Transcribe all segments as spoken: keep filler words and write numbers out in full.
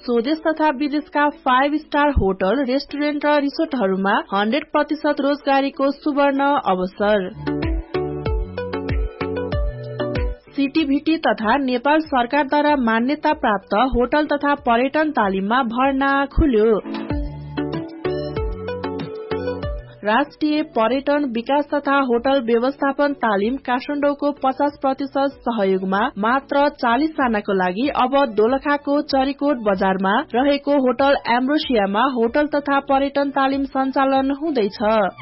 स्वदेश तथा विदेशका फाइभ स्टार होटल, रेस्टुरेन्ट र रिसोर्टहरूमा हन्ड्रेड प्रतिशत रोजगारीको सुवर्ण अवसर। सीटीभीटी तथा नेपाल सरकारद्वारा मान्यता प्राप्त होटल तथा पर्यटन तालिममा भर्ना खुल्यो। राष्ट्रिय पर्यटन विकास तथा होटल व्यवस्थापन तालिम काठमाडौँको पचास प्रतिशत सहयोगमा मात्र चालिस जनाको लागि अब दोलखाको चरीकोट बजारमा रहेको होटल एम्ब्रोसियामा होटल तथा पर्यटन तालिम सञ्चालन हुँदैछ।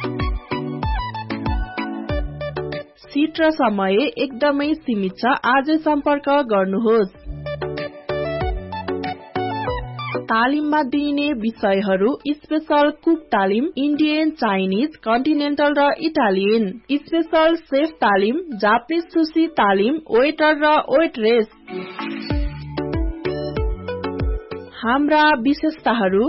सीट र समय एकदमै सीमित छ, आजै सम्पर्क गर्नुहोस्। तालिममा दिइने विषयहरू स्पेशल कुक तालिम, इन्डियन, चाइनिज, कन्टिनेन्टल र इटालियन, स्पेशल सेफ तालिम, जापानिज सुशी तालिम, वेटर र वेटरेस। हाम्रा विशेषताहरू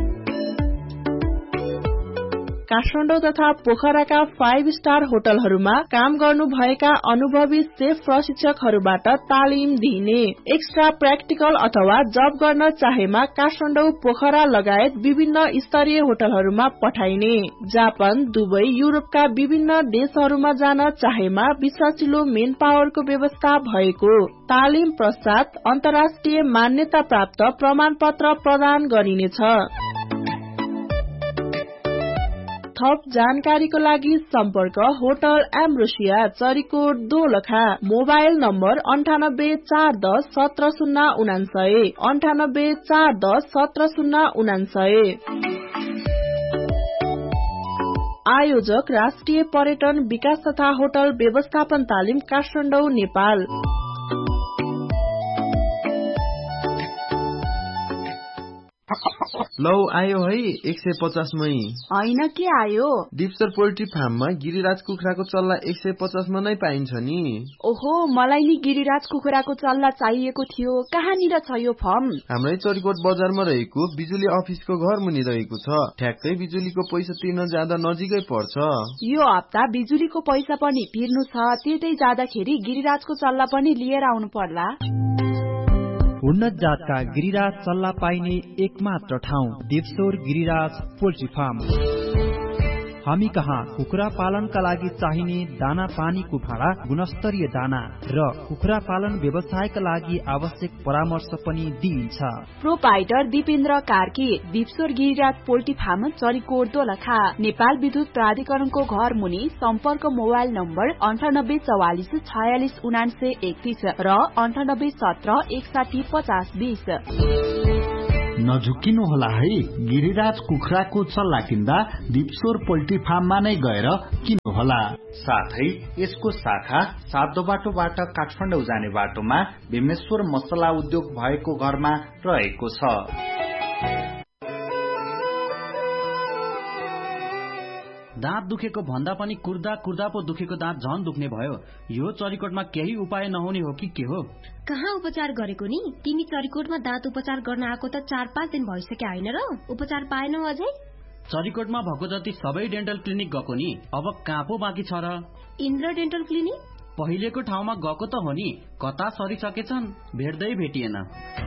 काठमाडौँ तथा पोखराका फाइभ स्टार होटलहरूमा काम गर्नुभएका अनुभवी सेफ प्रशिक्षकहरूबाट तालिम दिइने। एक्स्ट्रा प्र्याक्टिकल अथवा जब गर्न चाहेमा काठमाडौँ, पोखरा लगायत विभिन्न स्तरीय होटलहरूमा पठाइने। जापान, दुबई, युरोपका विभिन्न देशहरूमा जान चाहेमा विश्वासिलो मेन पावरको व्यवस्था भएको। तालिम पश्चात अन्तर्राष्ट्रिय मान्यता प्राप्त प्रमाण पत्र प्रदान गरिनेछ। थप जानकारीको लागि सम्पर्क hotel ambrosia, Charikot, Dolakha. Mobile number अन्ठानब्बे चार दस सत्र शून्य उनासय, अन्ठानब्बे चार दस सत्र शून्य उनासय। आयोजक राष्ट्रिय पर्यटन विकास तथा होटल व्यवस्थापन तालिम, काठमाडौँ, नेपाल। लौ आयो है एक सय पचास मै। होइन के आयो? डिप्सर पोल्ट्री फार्ममा गिरिराज कुखुराको चल्ला एक सय पचासमा नै पाइन्छ नि। ओहो, मलाई नि गिरिराज कुखुराको चल्ला चाहिएको थियो। कहाँनिर छ यो फर्म? हाम्रै चरीकोट बजारमा रहेको बिजुली अफिसको घर मुनि रहेको छ। ठ्याक्कै बिजुलीको पैसा तिर्न जाँदा नजिकै पर्छ। यो हप्ता बिजुलीको पैसा पनि तिर्नु छ, त्यतै जाँदाखेरि गिरिराजको चल्ला पनि लिएर आउनु पर्ला। उन्नत जातका गिरिराज चल्ला पाइने एकमात्र ठाउँ देवसोर गिरिराज पोल्ट्री फार्म। हामी कहाँ कुखुरा पालनका लागि चाहिने दाना पानीको भाडा, गुणस्तरीय दाना र कुखुरा पालन व्यवसायका लागि आवश्यक परामर्श पनि दिइन्छ। Proprietor Dipendra Karki, दिपसोर Giriraj poultry farm, Charikot, Dolakha. Nepal विद्युत प्राधिकरणको घर मुनि। सम्पर्क मोबाइल नम्बर अन्ठानब्बे चौवालिस छयालिस उनान्सय एकतीस र अन्ठानब्बे सत्र एकसाठी पचास बीस। नझुकिनु होला है, गिरिराज कुखुराको चल्ला किन्दा दिपसोर पोल्ट्री फार्ममा नै गएर किन्नु होला। साथै यसको शाखा सातो बाटोबाट काठमाडौँ जाने बाटोमा भीमेश्वर मसला उद्योग भएको घरमा रहेको छ। दाँत दुखेको भन्दा पनि कुर्दा कुर्दा पो दुखेको दाँत झन दुख्ने भयो। यो चरीकोटमा केही उपाय नहुने हो कि के हो? कहाँ उपचार गरेको नि? तिमी चरीकोटमा दाँत उपचार गर्न आएको त चार पाँच दिन भइसक्यो होइन र? उपचार पाएनौ अझै? चरीकोटमा भएको जति सबै डेन्टल क्लिनिक गएको नि, अब कहाँ पो बाँकी छ र? इन्द्र डेन्टल क्लिनिक पहिलेको ठाउँमा गएको त हो नि, कता सरिसकेछन्, भेट्दै भेटिएन।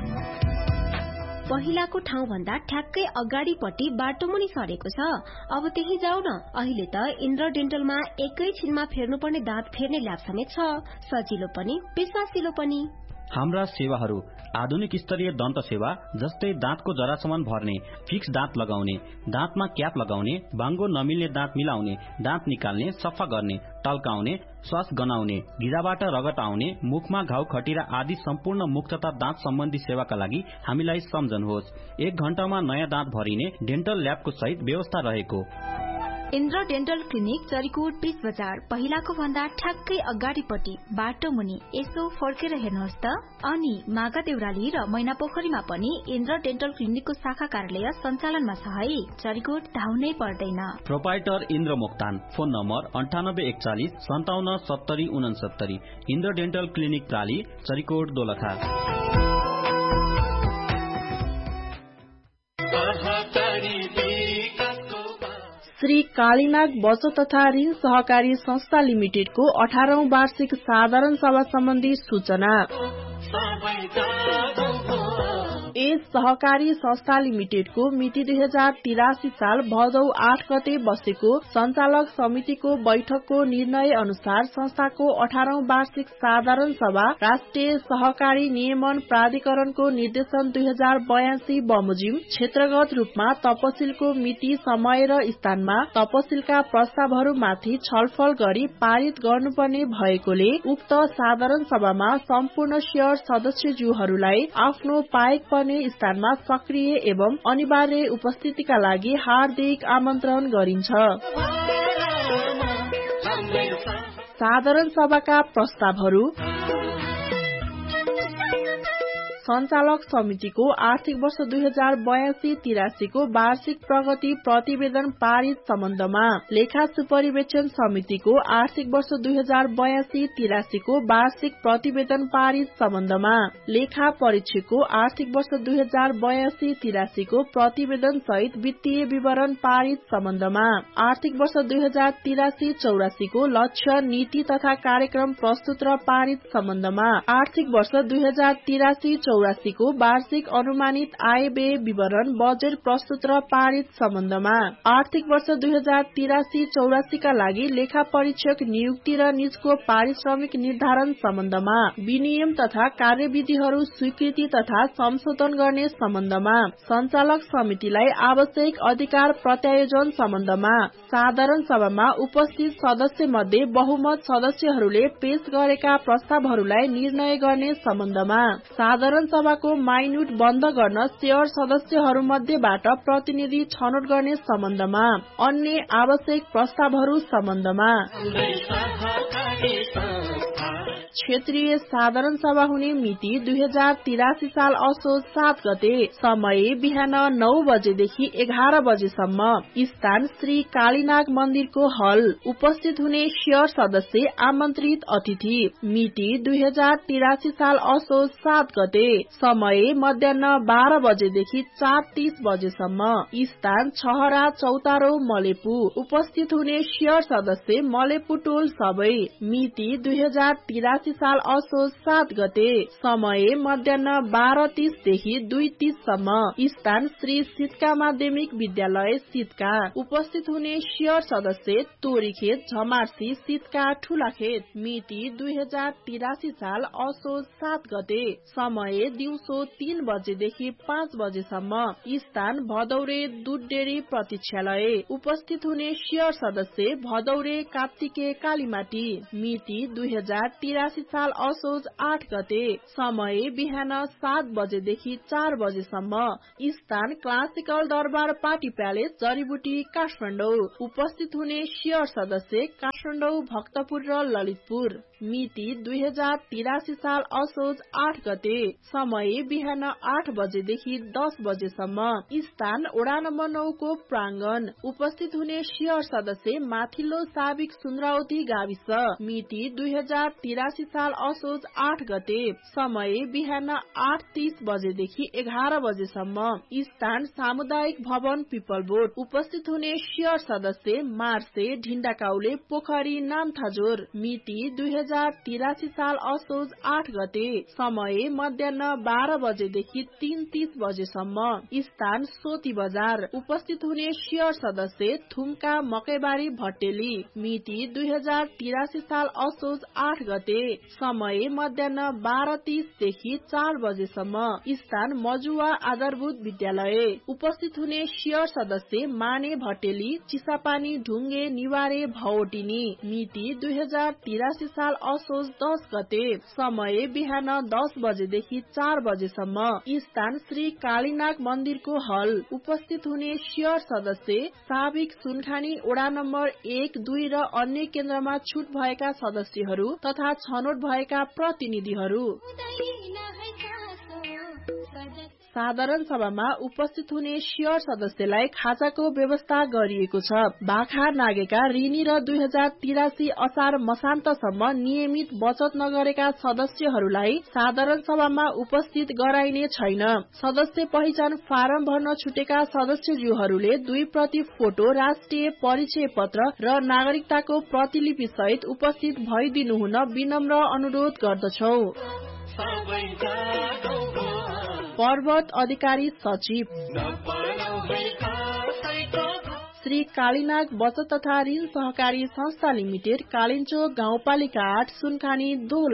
पहिलाको ठाउँ भन्दा ठ्याक्कै अगाडिपट्टि बाटो मुनि सरेको छ। अब त्यही जाऊ न। अहिले त इन्द्र डेन्टलमा एकैछिनमा फेर्नुपर्ने दाँत फेर्ने ल्याब समेत छ। सजिलो पनि विश्वासिलो पनि। हाम्रा सेवाहरू आधुनिक स्तरीय दन्त सेवा जस्तै दाँतको जरासम्म भर्ने, फिक्स दाँत लगाउने, दाँतमा क्याप लगाउने, बाङ्गो नमिल्ने दाँत मिलाउने, दाँत निकाल्ने, सफा गर्ने, टल्काउने, श्वास गनाउने, गिराबाट रगत आउने, मुखमा घाउ खटिरा आदि सम्पूर्ण मुख तथा दाँत सम्बन्धी सेवाका लागि हामीलाई सम्झनुहोस्। एक घण्टामा नयाँ दाँत भरिने डेन्टल ल्याबको सहित व्यवस्था रहेको इन्द्र डेन्टल क्लिनिक, चरीकोट बीस बजार। पहिलाको भन्दा ठ्याक्कै अगाडिपट्टि बाटो मुनि। यसो फर्केर हेर्नुहोस् त। अनि मागा देउराली र मैना पोखरीमा पनि इन्द्र डेन्टल क्लिनिकको शाखा कार्यालय सञ्चालनमा छ है। चरीकोट धाउनै पर्दैन। Proprietor Indra Moktan. Phone number अन्ठानब्बे एकचालिस सन्ताउन्न सत्तरी उनसत्तरी। Indra dental clinic प्राली, Charikot, Dolakha. श्री कालीनाग बचत तथा ऋण सहकारी संस्था लिमिटेडको अठारौं वार्षिक साधारण सभा सम्बन्धी सूचना। सहकारी संस्था लिमिटेडको मिति दुई हजार तिरासी साल भदौ आठ गते बसेको सञ्चालक समितिको बैठकको निर्णय अनुसार संस्थाको अठारौं वार्षिक साधारण सभा राष्ट्रिय सहकारी नियमन प्राधिकरणको निर्देशन दुई हजार बयासी बमोजिम क्षेत्रगत रूपमा तपसिलको मिति समय र स्थानमा तपसिलका प्रस्तावहरूमाथि छलफल गरी पारित गर्नुपर्ने भएकोले उक्त साधारण सभामा सम्पूर्ण शेयर सदस्यज्यूहरूलाई आफ्नो पाएक पर्ने स्थानमा सक्रिय एवं अनिवार्य उपस्थितिका लागि हार्दिक आमन्त्रण गरिन्छ। साधारण सभाका प्रस्तावहरू सञ्चालक समितिको आर्थिक वर्ष दुई हजार बयासी तिरासीको वार्षिक प्रगति प्रतिवेदन पारित सम्बन्धमा, लेखा सुपरिवेक्षण समितिको आर्थिक वर्ष दुई हजार बयासी तिरासीको वार्षिक प्रतिवेदन पारित सम्बन्धमा, लेखा परीक्षकको आर्थिक वर्ष दुई हजार बयासी तिरासीको प्रतिवेदन सहित वित्तीय विवरण पारित सम्बन्धमा, आर्थिक वर्ष दुई हजार तिरासी चौरासीको लक्ष्य नीति तथा कार्यक्रम प्रस्तुत र पारित सम्बन्धमा, आर्थिक वर्ष दुई हजार तिरासी चौरासीको वार्षिक अनुमानित आय व्यय विवरण बजेट प्रस्तुत र पारित सम्बन्धमा, आर्थिक वर्ष दुई हजार तिरासी चौरासीका लागि लेखा परीक्षक नियुक्ति र निजको पारिश्रमिक निर्धारण सम्बन्धमा, विनियम तथा कार्यविधिहरू स्वीकृति तथा संशोधन गर्ने सम्बन्धमा, सञ्चालक समितिलाई आवश्यक अधिकार प्रत्यायोजन सम्बन्धमा, साधारण सभामा उपस्थित सदस्य मध्ये बहुमत सदस्यहरूले पेश गरेका प्रस्तावहरूलाई निर्णय गर्ने सम्बन्धमा, साधारण सभाको माइन्युट बन्द गर्न शेयर सदस्यहरूमध्येबाट प्रतिनिधि छनौट गर्ने सम्बन्धमा, अन्य आवश्यक प्रस्तावहरू सम्बन्धमा, क्षेत्रीय साधारण सभा हुने मिति दुई हजार तिरासी साल असोज सात गते, समय बिहान नौ बजेदेखि एघार बजेसम्म, स्थान श्री कालीनाग मन्दिरको हल, उपस्थित हुने शेयर सदस्य आमन्त्रित अतिथि, मिति दुई हजार तिरासी साल असोज सात गते, समय मध्याह बाह्र बजेदेखि चार तीस बजेसम्म, स्थान छहरा चौतारो मलेपु, उपस्थित हुने शेयर सदस्य मलेपु टोल सबै, मिति दुई हजार तिरासी साल असोज सात गते, समय मध्याह बाह्र तीसदेखि दुई तीससम्म, स्थान श्री सितका माध्यमिक विद्यालय सितका, उपस्थित हुने शेयर सदस्य तोरीखेत झमार्सी सितका ठूलाखेत, मिति दुई हजार तिरासी साल असोज सात गते, समय दिउँसो तीन बजेदेखि पाँच बजेसम्म, स्थान भदौरे दूध डेरी प्रतीक्षालय, उपस्थित हुने शेयर सदस्य भदौरे काप्तिके कालीमाटी, मिति दुई हजार तिरासी साल असोज आठ गते, समय बिहान सात बजेदेखि चार बजेसम्म, स्थान क्लासिकल दरबार पार्टी प्यालेस जडीबुटी काठमाडौँ, उपस्थित हुने शेयर सदस्य काठमाडौँ भक्तपुर र ललितपुर, मिति दुई हजार तिरासी साल असोज आठ गते, समय बिहान आठ बजेदेखि दस बजेसम्म, स्थान वडा नम्बर नौ को प्रांगण, उपस्थित हुने शेयर सदस्य माथिल्लो साबिक सुन्द्रावती गाविस, मिति दुई हजार तिरासी साल असोज आठ गते, समय बिहान आठ तीस बजेदेखि एघार बजेसम्म, स्थान सामुदायिक भवन पिपलबोट, उपस्थित हुने शेयर सदस्य मार्से ढिण्डाकाउले पोखरी नामथाजोर, मिति दुई हजार तिरासी साल असोज आठ गते, समय मध्याह बाह्र बजेदेखि तीन तीस बजेसम्म, स्थान सोती बजार, उपस्थित हुने शेयर सदस्य थुम्का मकैबारी भट्टेली, मिति दुई हजार तिरासी साल असोज आठ गते, समय मध्याह बाह्र तीसदेखि चार बजेसम्म, स्थान मजुवा आधारभूत विद्यालय, उपस्थित हुने शेयर सदस्य माने भट्टेली चिसापानी ढुङ्गे निवारे भवटिनी, मिति दुई हजार तिरासी साल असोज दस गते, समय बिहान दस बजेदेखि चार बजेसम्म, स्थान श्री कालीनाग मन्दिरको हल, उपस्थित हुने शेयर सदस्य साबिक सुनखानी वडा नम्बर एक दुई र अन्य केन्द्रमा छुट भएका सदस्यहरू तथा छनौट भएका प्रतिनिधिहरू। साधारण सभामा उपस्थित हुने शेयर सदस्यलाई खाजाको व्यवस्था गरिएको छ। बाखा नागेका ऋणी र दुई हजार तिरासी असार मसान्तसम्म नियमित बचत नगरेका सदस्यहरूलाई साधारण सभामा उपस्थित गराइने छैन। सदस्य पहिचान फारम भर्न छुटेका सदस्यज्यूहरूले दुई प्रति फोटो, राष्ट्रिय परिचय पत्र र नागरिकताको प्रतिलिपि सहित उपस्थित भइदिनु हुन विनम्र अनुरोध गर्दछौ। पर्वत अधिकारी सचिव श्री कालीनाग बचत तथा ऋण सहकारी संस्था लिमिटेड कालिन्चो गाउँपालिका आठ सुनखानी दोल